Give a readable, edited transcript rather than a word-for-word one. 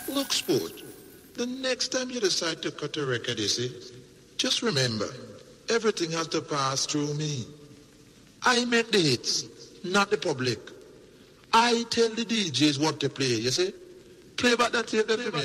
Look, sport, the next time you decide to cut a record, you see, just remember, everything has to pass through me. I make the hits, not the public. I tell the DJs what to play, you see. Play back that tape there for me.